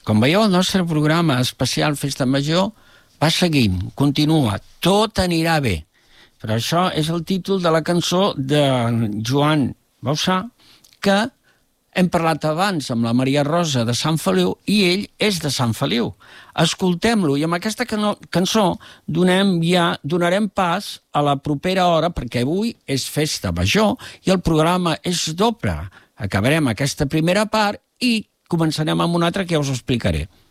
Com veieu, el nostre programa especial Festa Major va seguint, continua, tot anirà bé. Però això és el títol de la cançó de Joan Bauçà, que hem parlat abans amb la Maria Rosa de Sant Feliu i ell és de Sant Feliu. Escoltem-lo i amb aquesta cançó donarem pas a la propera hora perquè avui és Festa Major i el programa és doble. Acabarem aquesta primera part i començarem amb una altra que ja us explicaré.